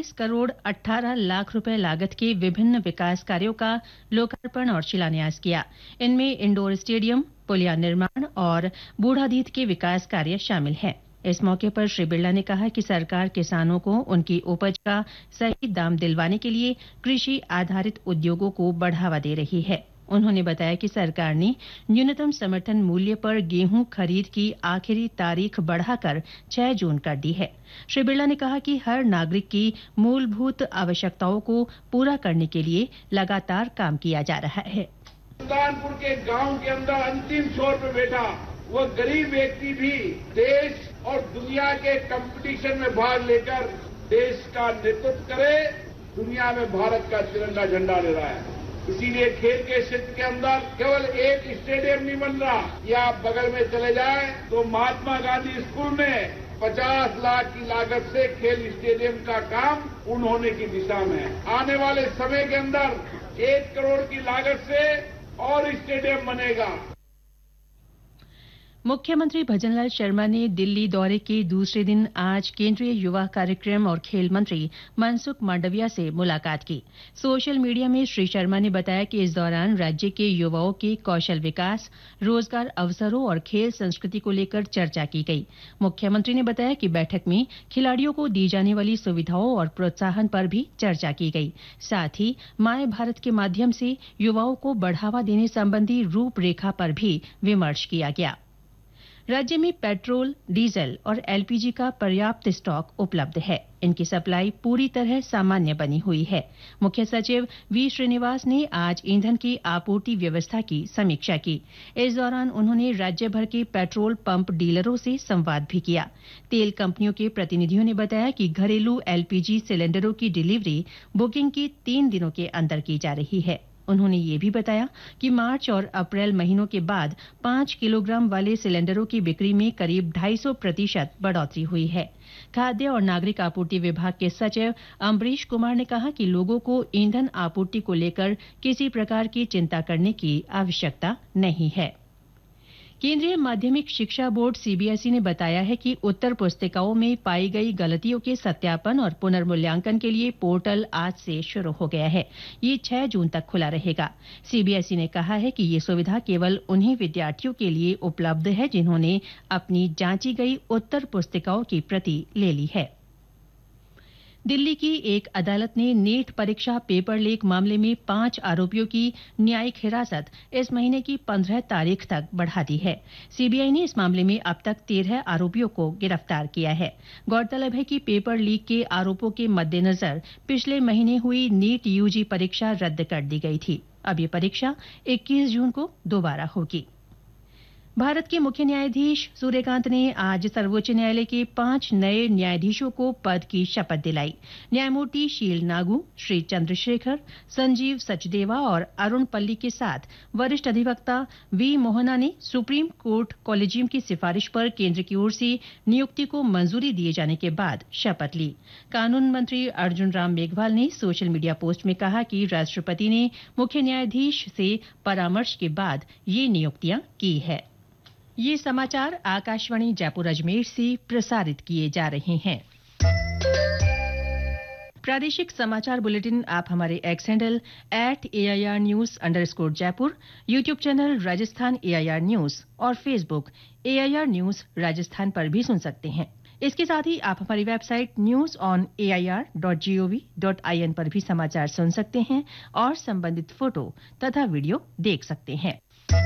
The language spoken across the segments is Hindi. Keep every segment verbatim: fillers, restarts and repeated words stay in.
बाईस करोड़ अठारह लाख रुपए लागत के विभिन्न विकास कार्यों का लोकार्पण और शिलान्यास किया। इनमें इंडोर स्टेडियम, पुलिया निर्माण और बूढ़ादीथ के विकास कार्य शामिल हैं। इस मौके पर श्री बिरला ने कहा कि सरकार किसानों को उनकी उपज का सही दाम दिलवाने के लिए कृषि आधारित उद्योगों को बढ़ावा दे रही है। उन्होंने बताया कि सरकार ने न्यूनतम समर्थन मूल्य पर गेहूं खरीद की आखिरी तारीख बढ़ाकर छह जून कर दी है। श्री बिरला ने कहा कि हर नागरिक की मूलभूत आवश्यकताओं को पूरा करने के लिए लगातार काम किया जा रहा है। सुल्तानपुर के गांव के अंदर अंतिम छोर पर बैठा वो गरीब व्यक्ति भी देश और दुनिया के कंपटीशन में भाग लेकर देश का नेतृत्व करे, दुनिया में भारत का तिरंगा झंडा ले रहा है। इसीलिए खेल के क्षेत्र के अंदर केवल एक स्टेडियम नहीं बन रहा। या आप बगल में चले जाए तो महात्मा गांधी स्कूल में पचास लाख की लागत से खेल स्टेडियम का काम पूर्ण होने की दिशा में है। आने वाले समय के अंदर एक करोड़ की लागत से और स्टेडियम बनेगा। मुख्यमंत्री भजनलाल शर्मा ने दिल्ली दौरे के दूसरे दिन आज केंद्रीय युवा कार्यक्रम और खेल मंत्री मनसुख मांडविया से मुलाकात की। सोशल मीडिया में श्री शर्मा ने बताया कि इस दौरान राज्य के युवाओं के कौशल विकास, रोजगार अवसरों और खेल संस्कृति को लेकर चर्चा की गई। मुख्यमंत्री ने बताया कि बैठक में खिलाड़ियों को दी जाने वाली सुविधाओं और प्रोत्साहन पर भी चर्चा की गई। साथ ही माय भारत के माध्यम से युवाओं को बढ़ावा देने संबंधी रूपरेखा पर भी विमर्श किया गया। राज्य में पेट्रोल, डीजल और एलपीजी का पर्याप्त स्टॉक उपलब्ध है। इनकी सप्लाई पूरी तरह सामान्य बनी हुई है। मुख्य सचिव वी श्रीनिवास ने आज ईंधन की आपूर्ति व्यवस्था की समीक्षा की। इस दौरान उन्होंने राज्य भर के पेट्रोल पंप डीलरों से संवाद भी किया। तेल कंपनियों के प्रतिनिधियों ने बताया कि घरेलू एलपीजी सिलेंडरों की डिलीवरी बुकिंग की तीन दिनों के अंदर की जा रही है। उन्होंने ये भी बताया कि मार्च और अप्रैल महीनों के बाद पांच किलोग्राम वाले सिलेंडरों की बिक्री में करीब ढाई सौ प्रतिशत बढ़ोतरी हुई है। खाद्य और नागरिक आपूर्ति विभाग के सचिव अम्बरीश कुमार ने कहा कि लोगों को ईंधन आपूर्ति को लेकर किसी प्रकार की चिंता करने की आवश्यकता नहीं है। केंद्रीय माध्यमिक शिक्षा बोर्ड सीबीएसई ने बताया है कि उत्तर पुस्तिकाओं में पाई गई गलतियों के सत्यापन और पुनर्मूल्यांकन के लिए पोर्टल आज से शुरू हो गया है। ये छह जून तक खुला रहेगा। सीबीएसई ने कहा है कि ये सुविधा केवल उन्हीं विद्यार्थियों के लिए उपलब्ध है जिन्होंने अपनी जांची गई उत्तर पुस्तिकाओं की प्रति ले ली है। दिल्ली की एक अदालत ने नीट परीक्षा पेपर लीक मामले में पांच आरोपियों की न्यायिक हिरासत इस महीने की पंद्रह तारीख तक बढ़ा दी है। सीबीआई ने इस मामले में अब तक तेरह आरोपियों को गिरफ्तार किया है। गौरतलब है कि पेपर लीक के आरोपों के मद्देनजर पिछले महीने हुई नीट यूजी परीक्षा रद्द कर दी गई थी। अब ये परीक्षा इक्कीस जून को दोबारा होगी। भारत के मुख्य न्यायाधीश सूर्यकांत ने आज सर्वोच्च न्यायालय के पांच नए न्यायाधीशों को पद की शपथ दिलाई। न्यायमूर्ति शील नागू, श्री चंद्रशेखर, संजीव सचदेवा और अरुण पल्ली के साथ वरिष्ठ अधिवक्ता वी मोहना ने सुप्रीम कोर्ट कॉलेजियम की सिफारिश पर केंद्र की ओर से नियुक्ति को मंजूरी दिए जाने के बाद शपथ ली। कानून मंत्री अर्जुन राम मेघवाल ने सोशल मीडिया पोस्ट में कहा कि राष्ट्रपति ने मुख्य न्यायाधीश से परामर्श के बाद ये नियुक्तियां की है। ये समाचार आकाशवाणी जयपुर अजमेर से प्रसारित किए जा रहे हैं। प्रादेशिक समाचार बुलेटिन आप हमारे x handle at AIR news underscore Jaipur, YouTube channel Rajasthan AIR news और फेसबुक एआईआर न्यूज राजस्थान पर भी सुन सकते हैं। इसके साथ ही आप हमारी website news on AIR dot gov dot IN पर भी समाचार सुन सकते हैं और संबंधित फोटो तथा वीडियो देख सकते हैं।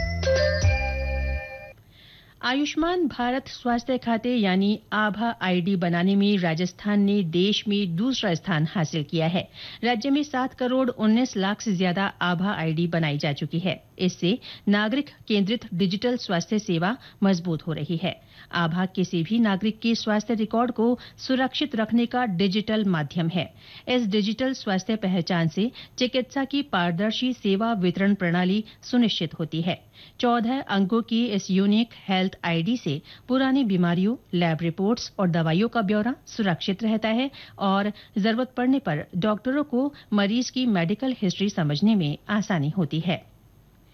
आयुष्मान भारत स्वास्थ्य खाते यानी आभा आईडी बनाने में राजस्थान ने देश में दूसरा स्थान हासिल किया है। राज्य में सात करोड़ उन्नीस लाख से ज्यादा आभा आईडी बनाई जा चुकी है। इससे नागरिक केंद्रित डिजिटल स्वास्थ्य सेवा मजबूत हो रही है। आभा किसी भी नागरिक के स्वास्थ्य रिकॉर्ड को सुरक्षित रखने का डिजिटल माध्यम है। इस डिजिटल स्वास्थ्य पहचान से चिकित्सा की पारदर्शी सेवा वितरण प्रणाली सुनिश्चित होती है। चौदह अंकों की इस यूनिक हेल्थ आईडी से पुरानी बीमारियों, लैब रिपोर्ट्स और दवाइयों का ब्यौरा सुरक्षित रहता है और जरूरत पड़ने पर डॉक्टरों को मरीज की मेडिकल हिस्ट्री समझने में आसानी होती है।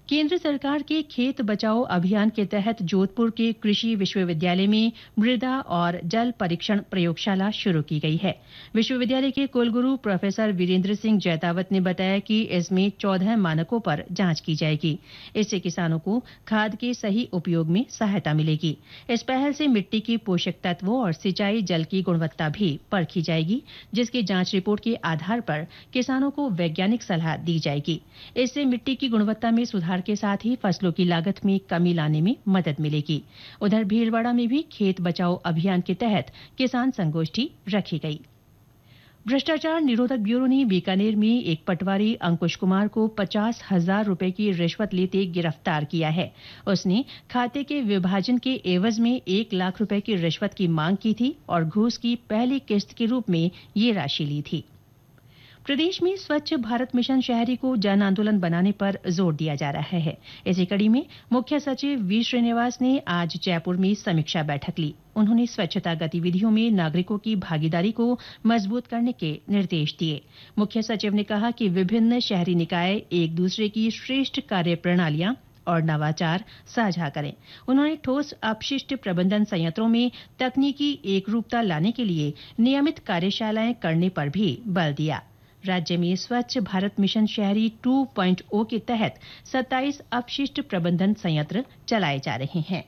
केंद्र सरकार के खेत बचाओ अभियान के तहत जोधपुर के कृषि विश्वविद्यालय में मृदा और जल परीक्षण प्रयोगशाला शुरू की गई है। विश्वविद्यालय के कुलगुरु प्रोफेसर वीरेंद्र सिंह जैतावत ने बताया कि इसमें चौदह मानकों पर जांच की जाएगी। इससे किसानों को खाद के सही उपयोग में सहायता मिलेगी। इस पहल से मिट्टी के पोषक तत्वों और सिंचाई जल की गुणवत्ता भी परखी जाएगी, जिसकी जांच रिपोर्ट के आधार पर किसानों को वैज्ञानिक सलाह दी जाएगी। इससे मिट्टी की गुणवत्ता में सुधार के साथ ही फसलों की लागत में कमी लाने में मदद मिलेगी। उधर भीलवाड़ा में भी खेत बचाओ अभियान के तहत किसान संगोष्ठी रखी गई। भ्रष्टाचार निरोधक ब्यूरो ने बीकानेर में एक पटवारी अंकुश कुमार को पचास हजार रुपए की रिश्वत लेते गिरफ्तार किया है। उसने खाते के विभाजन के एवज में एक लाख रुपए की रिश्वत की मांग की थी और घूस की पहली किस्त के रूप में ये राशि ली थी। प्रदेश में स्वच्छ भारत मिशन शहरी को जन आंदोलन बनाने पर जोर दिया जा रहा है। इसी कड़ी में मुख्य सचिव वी श्रीनिवास ने आज जयपुर में समीक्षा बैठक ली। उन्होंने स्वच्छता गतिविधियों में नागरिकों की भागीदारी को मजबूत करने के निर्देश दिए। मुख्य सचिव ने कहा कि विभिन्न शहरी निकाय एक दूसरे की श्रेष्ठ कार्य प्रणालियां और नवाचार साझा करें। उन्होंने ठोस अपशिष्ट प्रबंधन संयंत्रों में तकनीकी एकरूपता लाने के लिए नियमित कार्यशालाएं करने पर भी बल दिया। राज्य में स्वच्छ भारत मिशन शहरी टू पॉइंट ओ के तहत सत्ताईस अपशिष्ट प्रबंधन संयंत्र चलाए जा रहे हैं।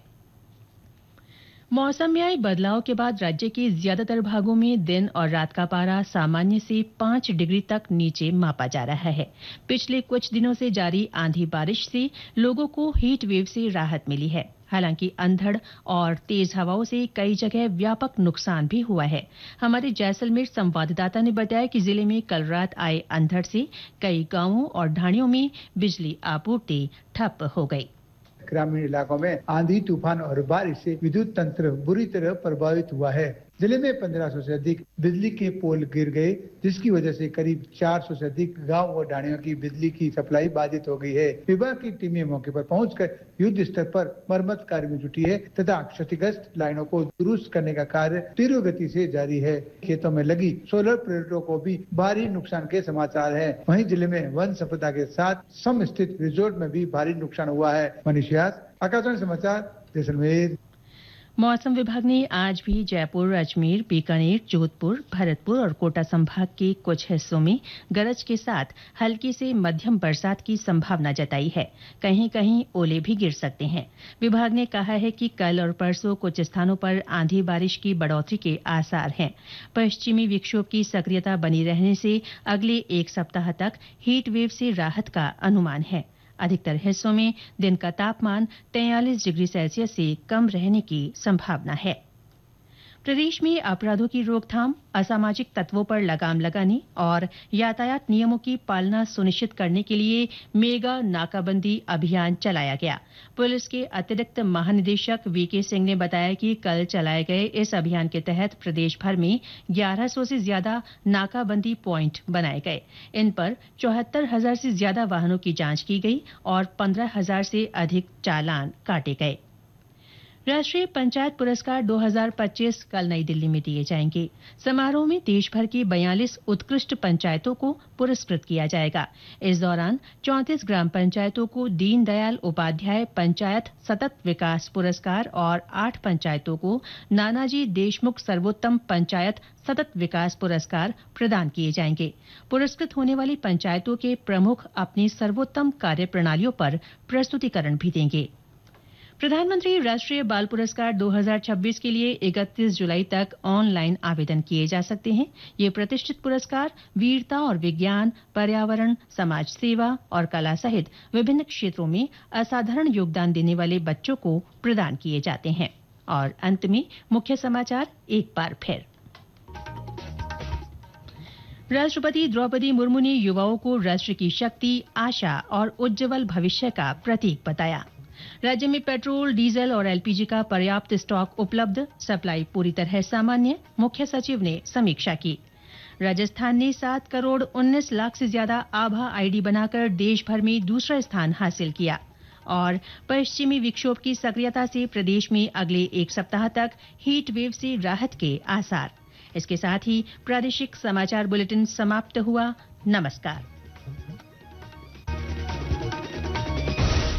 मौसम में आए बदलाव के बाद राज्य के ज्यादातर भागों में दिन और रात का पारा सामान्य से पांच डिग्री तक नीचे मापा जा रहा है। पिछले कुछ दिनों से जारी आंधी बारिश से लोगों को हीट वेव से राहत मिली है। हालांकि अंधड़ और तेज हवाओं से कई जगह व्यापक नुकसान भी हुआ है। हमारे जैसलमेर संवाददाता ने बताया कि जिले में कल रात आए अंधड़ से कई गांवों और ढाणियों में बिजली आपूर्ति ठप हो गई। ग्रामीण इलाकों में आंधी तूफान और बारिश से विद्युत तंत्र बुरी तरह प्रभावित हुआ है। जिले में पंद्रह सौ से अधिक बिजली के पोल गिर गए, जिसकी वजह से करीब चार सौ से अधिक गांव व ढाणियों की बिजली की सप्लाई बाधित हो गई है। विभाग की टीमें मौके पर पहुंचकर युद्ध स्तर पर मरम्मत कार्य में जुटी है तथा क्षतिग्रस्त लाइनों को दुरुस्त करने का कार्य तीव्र गति से जारी है। खेतों में लगी सोलर प्लेटों को भी भारी नुकसान के समाचार है। वहीं जिले में वन संपदा के साथ सम स्थित रिजोर्ट में भी भारी नुकसान हुआ है। मनीष व्यास, आकाशवाणी समाचार, जैसलमेर। मौसम विभाग ने आज भी जयपुर, अजमेर, बीकानेर, जोधपुर, भरतपुर और कोटा संभाग के कुछ हिस्सों में गरज के साथ हल्की से मध्यम बरसात की संभावना जताई है। कहीं कहीं ओले भी गिर सकते हैं। विभाग ने कहा है कि कल और परसों कुछ स्थानों पर आंधी बारिश की बढ़ोतरी के आसार हैं। पश्चिमी विक्षोभ की सक्रियता बनी रहने से अगले एक सप्ताह तक हीट वेव से राहत का अनुमान है। अधिकतर हिस्सों में दिन का तापमान तैंतालीस डिग्री सेल्सियस से कम रहने की संभावना है। प्रदेश में अपराधों की रोकथाम, असामाजिक तत्वों पर लगाम लगाने और यातायात नियमों की पालना सुनिश्चित करने के लिए मेगा नाकाबंदी अभियान चलाया गया। पुलिस के अतिरिक्त महानिदेशक वीके सिंह ने बताया कि कल चलाए गए इस अभियान के तहत प्रदेश भर में ग्यारह सौ से ज्यादा नाकाबंदी प्वाइंट बनाए गए। इन पर चौहत्तर हजार से ज्यादा वाहनों की जांच की गई और पंद्रह हजार से अधिक चालान काटे गए। राष्ट्रीय पंचायत पुरस्कार दो हज़ार पच्चीस कल नई दिल्ली में दिए जाएंगे। समारोह में देश भर की बयालीस उत्कृष्ट पंचायतों को पुरस्कृत किया जाएगा। इस दौरान चौंतीस ग्राम पंचायतों को दीनदयाल उपाध्याय पंचायत सतत विकास पुरस्कार और आठ पंचायतों को नानाजी देशमुख सर्वोत्तम पंचायत सतत विकास पुरस्कार प्रदान किए जाएंगे। पुरस्कृत होने वाली पंचायतों के प्रमुख अपनी सर्वोत्तम कार्य प्रणालियों पर प्रस्तुतिकरण भी देंगे। प्रधानमंत्री राष्ट्रीय बाल पुरस्कार दो हज़ार छब्बीस के लिए इकतीस जुलाई तक ऑनलाइन आवेदन किए जा सकते हैं। ये प्रतिष्ठित पुरस्कार वीरता और विज्ञान, पर्यावरण, समाज सेवा और कला सहित विभिन्न क्षेत्रों में असाधारण योगदान देने वाले बच्चों को प्रदान किए जाते हैं। और अंत में मुख्य समाचार एक बार फिर। राष्ट्रपति द्रौपदी मुर्मू ने युवाओं को राष्ट्र की शक्ति, आशा और उज्जवल भविष्य का प्रतीक बताया। राज्य में पेट्रोल, डीजल और एलपीजी का पर्याप्त स्टॉक उपलब्ध, सप्लाई पूरी तरह सामान्य, मुख्य सचिव ने समीक्षा की। राजस्थान ने सात करोड़ उन्नीस लाख से ज्यादा आभा आईडी बनाकर देश भर में दूसरा स्थान हासिल किया। और पश्चिमी विक्षोभ की सक्रियता से प्रदेश में अगले एक सप्ताह तक हीट वेव से राहत के आसार। इसके साथ ही प्रादेशिक समाचार बुलेटिन समाप्त हुआ। नमस्कार।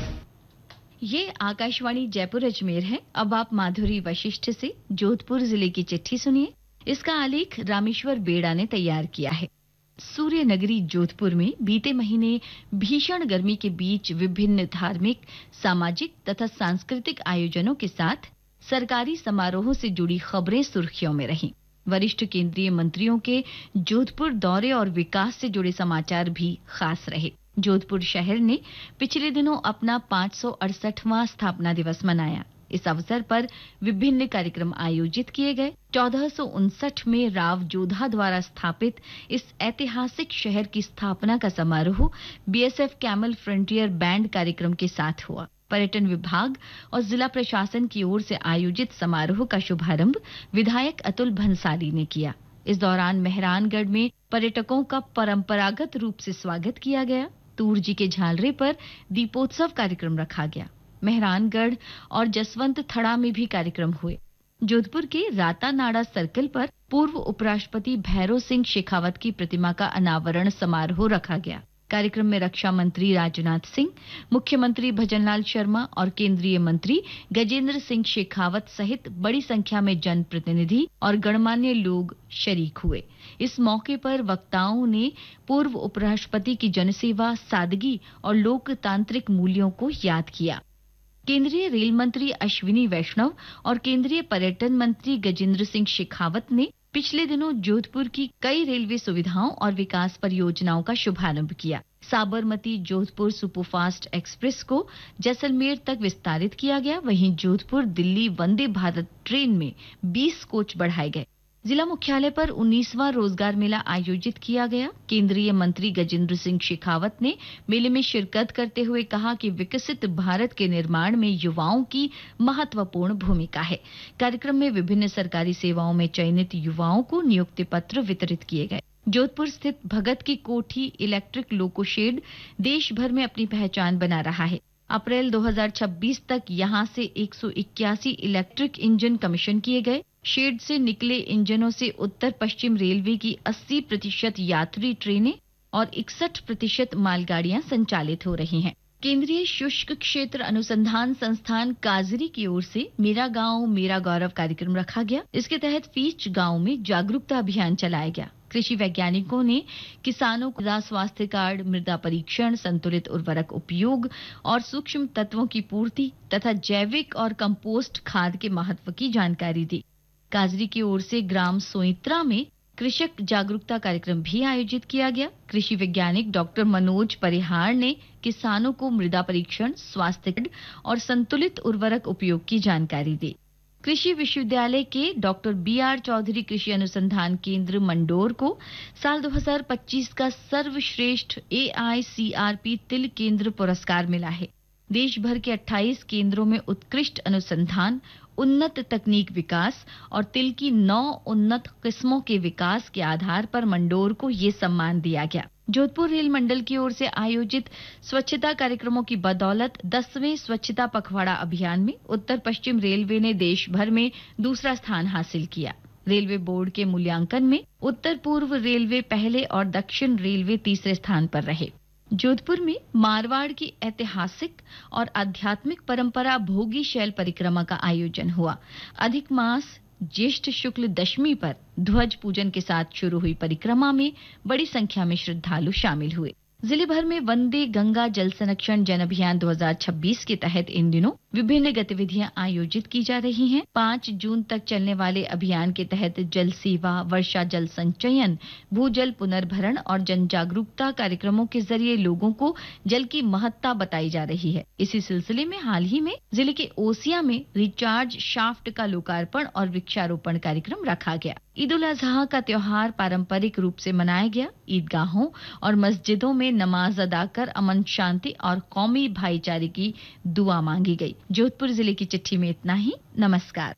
ये आकाशवाणी जयपुर अजमेर है। अब आप माधुरी वशिष्ठ से जोधपुर जिले की चिट्ठी सुनिए। इसका आलेख रामेश्वर बेड़ा ने तैयार किया है। सूर्य नगरी जोधपुर में बीते महीने भीषण गर्मी के बीच विभिन्न धार्मिक, सामाजिक तथा सांस्कृतिक आयोजनों के साथ सरकारी समारोहों से जुड़ी खबरें सुर्खियों में रहीं। वरिष्ठ केंद्रीय मंत्रियों के जोधपुर दौरे और विकास से जुड़े समाचार भी खास रहे। जोधपुर शहर ने पिछले दिनों अपना पाँच सौ अड़सठवां स्थापना दिवस मनाया। इस अवसर पर विभिन्न कार्यक्रम आयोजित किए गए। चौदह सौ उनसठ में राव जोधा द्वारा स्थापित इस ऐतिहासिक शहर की स्थापना का समारोह बीएसएफ कैमल फ्रंटियर बैंड कार्यक्रम के साथ हुआ। पर्यटन विभाग और जिला प्रशासन की ओर से आयोजित समारोह का शुभारंभ विधायक अतुल भंसाली ने किया। इस दौरान मेहरानगढ़ में पर्यटकों का परंपरागत रूप से स्वागत किया गया। तूर जी के झालरे पर दीपोत्सव कार्यक्रम रखा गया। मेहरानगढ़ और जसवंत थड़ा में भी कार्यक्रम हुए। जोधपुर के रातानाड़ा सर्कल पर पूर्व उपराष्ट्रपति भैरव सिंह शेखावत की प्रतिमा का अनावरण समारोह रखा गया। कार्यक्रम में रक्षा मंत्री राजनाथ सिंह, मुख्यमंत्री भजनलाल शर्मा और केंद्रीय मंत्री गजेंद्र सिंह शेखावत सहित बड़ी संख्या में जनप्रतिनिधि और गणमान्य लोग शरीक हुए। इस मौके पर वक्ताओं ने पूर्व उपराष्ट्रपति की जनसेवा, सादगी और लोकतांत्रिक मूल्यों को याद किया। केंद्रीय रेल मंत्री अश्विनी वैष्णव और केंद्रीय पर्यटन मंत्री गजेंद्र सिंह शेखावत ने पिछले दिनों जोधपुर की कई रेलवे सुविधाओं और विकास परियोजनाओं का शुभारंभ किया। साबरमती जोधपुर सुपरफास्ट एक्सप्रेस को जैसलमेर तक विस्तारित किया गया। वहीं जोधपुर दिल्ली वंदे भारत ट्रेन में बीस कोच बढ़ाए गए। जिला मुख्यालय पर उन्नीसवां रोजगार मेला आयोजित किया गया। केंद्रीय मंत्री गजेंद्र सिंह शेखावत ने मेले में शिरकत करते हुए कहा कि विकसित भारत के निर्माण में युवाओं की महत्वपूर्ण भूमिका है। कार्यक्रम में विभिन्न सरकारी सेवाओं में चयनित युवाओं को नियुक्ति पत्र वितरित किए गए। जोधपुर स्थित भगत की कोठी इलेक्ट्रिक लोको शेड देश भर में अपनी पहचान बना रहा है। अप्रैल दो हज़ार छब्बीस तक यहां से एक सौ इक्यासी इलेक्ट्रिक इंजन कमीशन किए गए। शेड से निकले इंजनों से उत्तर पश्चिम रेलवे की अस्सी प्रतिशत यात्री ट्रेनें और इकसठ प्रतिशत मालगाड़ियां संचालित हो रही हैं। केंद्रीय शुष्क क्षेत्र अनुसंधान संस्थान काजरी की ओर से मेरा गांव मेरा गौरव कार्यक्रम रखा गया। इसके तहत फीच गांव में जागरूकता अभियान चलाया गया। कृषि वैज्ञानिकों ने किसानों को मृदा स्वास्थ्य कार्ड, मृदा परीक्षण, संतुलित उर्वरक उपयोग और सूक्ष्म तत्वों की पूर्ति तथा जैविक और कंपोस्ट खाद के महत्व की जानकारी दी। काजरी की ओर से ग्राम सोइत्रा में कृषक जागरूकता कार्यक्रम भी आयोजित किया गया। कृषि वैज्ञानिक डॉक्टर मनोज परिहार ने किसानों को मृदा परीक्षण, स्वास्थ्य कार्ड और संतुलित उर्वरक उपयोग की जानकारी दी। कृषि विश्वविद्यालय के डॉक्टर बी आर चौधरी कृषि अनुसंधान केंद्र मंडोर को साल दो हज़ार पच्चीस का सर्वश्रेष्ठ ए आई सी आर पी तिल केंद्र पुरस्कार मिला है। देश भर के अट्ठाईस केंद्रों में उत्कृष्ट अनुसंधान, उन्नत तकनीक विकास और तिल की नौ उन्नत किस्मों के विकास के आधार पर मंडोर को ये सम्मान दिया गया। जोधपुर रेल मंडल की ओर से आयोजित स्वच्छता कार्यक्रमों की बदौलत दसवें स्वच्छता पखवाड़ा अभियान में उत्तर पश्चिम रेलवे ने देश भर में दूसरा स्थान हासिल किया। रेलवे बोर्ड के मूल्यांकन में उत्तर पूर्व रेलवे पहले और दक्षिण रेलवे तीसरे स्थान पर रहे। जोधपुर में मारवाड़ की ऐतिहासिक और आध्यात्मिक परंपरा भोगी शैल परिक्रमा का आयोजन हुआ। अधिक मास ज्येष्ठ शुक्ल दशमी पर ध्वज पूजन के साथ शुरू हुई परिक्रमा में बड़ी संख्या में श्रद्धालु शामिल हुए। जिले भर में वंदे गंगा जल संरक्षण जन अभियान दो हज़ार छब्बीस के तहत इन दिनों विभिन्न गतिविधियां आयोजित की जा रही हैं। पाँच जून तक चलने वाले अभियान के तहत जल सेवा, वर्षा जल संचयन, भूजल पुनर्भरण और जन जागरूकता कार्यक्रमों के जरिए लोगों को जल की महत्ता बताई जा रही है। इसी सिलसिले में हाल ही में जिले के ओसिया में रिचार्ज शाफ्ट का लोकार्पण और वृक्षारोपण कार्यक्रम रखा गया। ईद उल अजहा का त्योहार पारंपरिक रूप से मनाया गया। ईदगाहों और मस्जिदों में नमाज अदा कर अमन शांति और कौमी भाईचारे की दुआ मांगी गई। जोधपुर जिले की चिट्ठी में इतना ही। नमस्कार।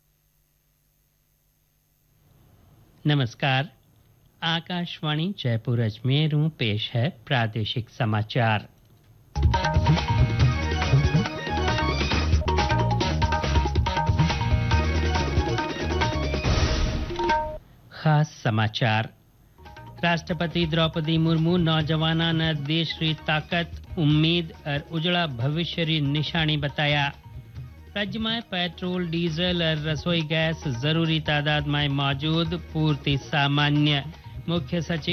नमस्कार। आकाशवाणी जयपुर अजमेर पेश है प्रादेशिक समाचार। खास समाचार। राष्ट्रपति द्रौपदी मुर्मू नौजवाना न देश री ताकत उम्मीद और उजड़ा भविष्य री निशानी बताया। राज्य में पेट्रोल डीजल और रसोई गैस जरूरी तादाद में मौजूद, पूर्ति सामान्य। मुख्य सचिव